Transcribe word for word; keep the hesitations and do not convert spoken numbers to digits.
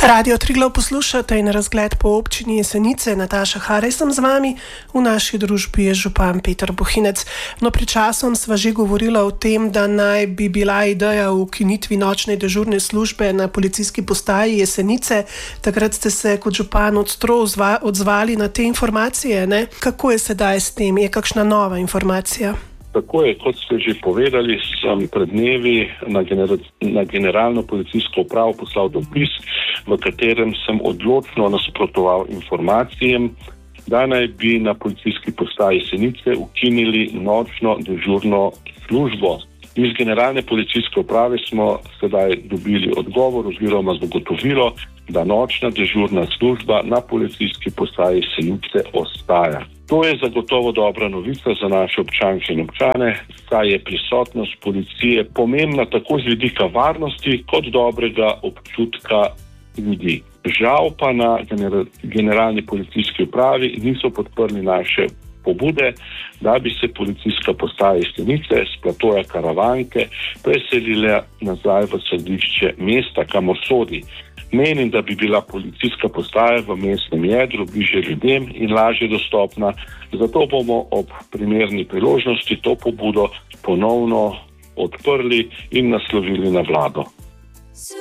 Radio Triglav poslušate in razgled po občini Jesenice. Nataša Harej sem z vami, v naši družbi je župan Peter Bohinec. No, pred časom sva že govorila o tem, da naj bi bila ideja o ukinitvi nočne dežurne službe na policijski postaji Jesenice. Takrat ste se kot župan ostro odzvali na te informacije, ne? Kako je sedaj s tem? Je kakšna nova informacija? Tako je, kot ste že povedali, sem pred dnevi na, genera- na generalno policijsko upravo poslal dopis, v katerem sem odločno nasprotoval informacijam, da naj bi na policijski postaji Jesenice ukinili nočno dežurno službo. Iz generalne policijske uprave smo sedaj dobili odgovor oziroma zagotovilo, da nočna dežurna služba na policijski postaji Jesenice ostaja. To je zagotovo dobra novica za naše občanke in občane, saj je prisotnost policije pomembna tako z vidika varnosti kot dobrega občutka ljudi. Žal pa na gener- generalni policijski upravi niso podprli naše pobude, da bi se policijska postaja Jesenice s platoja Karavanke preselila nazaj v središče mesta, kamor sodi. Menim, da bi bila policijska postaja v mestnem jedru bližje ljudem in lažje dostopna, zato bomo ob primerni priložnosti to pobudo ponovno odprli in naslovili na vlado.